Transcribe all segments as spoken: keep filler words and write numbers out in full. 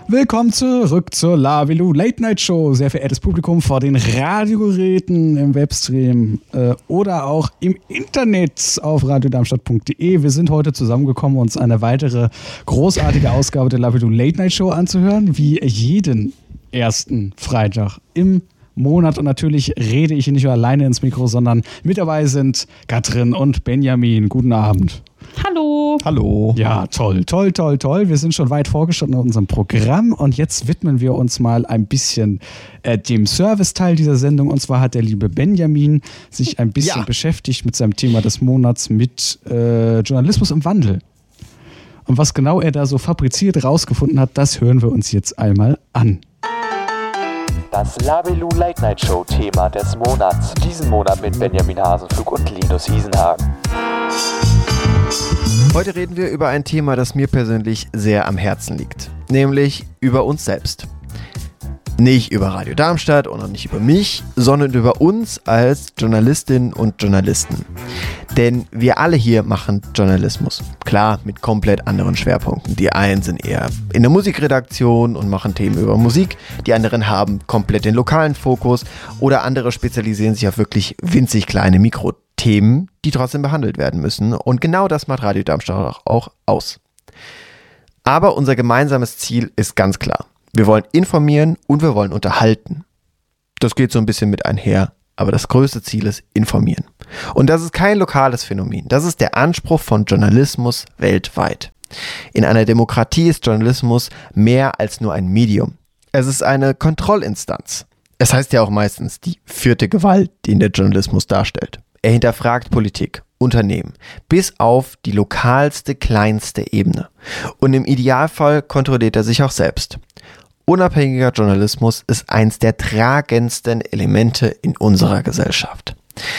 Willkommen zurück zur Lavilu Late Night Show, sehr verehrtes Publikum vor den Radiogeräten im Webstream äh, oder auch im Internet auf radiodarmstadt punkt de. Wir sind heute zusammengekommen, uns eine weitere großartige Ausgabe der Lavilu Late Night Show anzuhören, wie jeden ersten Freitag im Monat. Und natürlich rede ich hier nicht nur alleine ins Mikro, sondern mit dabei sind Katrin und Benjamin. Guten Abend. Hallo. Hallo. Ja, toll, toll, toll, toll. Wir sind schon weit vorgeschritten in unserem Programm und jetzt widmen wir uns mal ein bisschen äh, dem Serviceteil dieser Sendung. Und zwar hat der liebe Benjamin sich ein bisschen ja. beschäftigt mit seinem Thema des Monats, mit äh, Journalismus im Wandel. Und was genau er da so fabriziert rausgefunden hat, das hören wir uns jetzt einmal an. Das Lavilu Late Night Show Thema des Monats. Diesen Monat mit Benjamin Hasenflug und Linus Hiesenhagen. Heute reden wir über ein Thema, das mir persönlich sehr am Herzen liegt, nämlich über uns selbst. Nicht über Radio Darmstadt und auch nicht über mich, sondern über uns als Journalistinnen und Journalisten. Denn wir alle hier machen Journalismus. Klar, mit komplett anderen Schwerpunkten. Die einen sind eher in der Musikredaktion und machen Themen über Musik. Die anderen haben komplett den lokalen Fokus. Oder andere spezialisieren sich auf wirklich winzig kleine Mikrothemen, die trotzdem behandelt werden müssen. Und genau das macht Radio Darmstadt auch aus. Aber unser gemeinsames Ziel ist ganz klar. Wir wollen informieren und wir wollen unterhalten. Das geht so ein bisschen mit einher, aber das größte Ziel ist informieren. Und das ist kein lokales Phänomen. Das ist der Anspruch von Journalismus weltweit. In einer Demokratie ist Journalismus mehr als nur ein Medium. Es ist eine Kontrollinstanz. Es heißt ja auch meistens die vierte Gewalt, die der Journalismus darstellt. Er hinterfragt Politik, Unternehmen, bis auf die lokalste, kleinste Ebene. Und im Idealfall kontrolliert er sich auch selbst. Unabhängiger Journalismus ist eins der tragendsten Elemente in unserer Gesellschaft.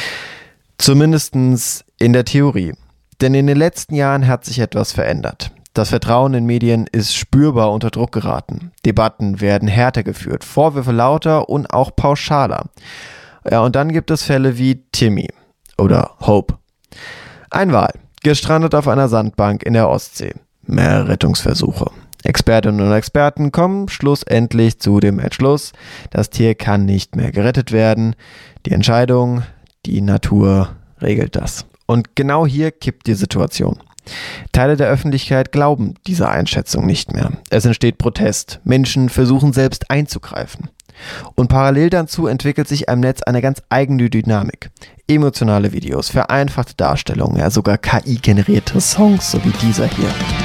Zumindest in der Theorie. Denn in den letzten Jahren hat sich etwas verändert. Das Vertrauen in Medien ist spürbar unter Druck geraten. Debatten werden härter geführt, Vorwürfe lauter und auch pauschaler. Ja, und dann gibt es Fälle wie Timmy oder Hope. Ein Wal, gestrandet auf einer Sandbank in der Ostsee. Mehrere Rettungsversuche. Expertinnen und Experten kommen schlussendlich zu dem Entschluss, das Tier kann nicht mehr gerettet werden. Die Entscheidung, die Natur regelt das. Und genau hier kippt die Situation. Teile der Öffentlichkeit glauben dieser Einschätzung nicht mehr. Es entsteht Protest. Menschen versuchen selbst einzugreifen. Und parallel dazu entwickelt sich im Netz eine ganz eigene Dynamik. Emotionale Videos, vereinfachte Darstellungen, ja sogar K I-generierte Songs, so wie dieser hier.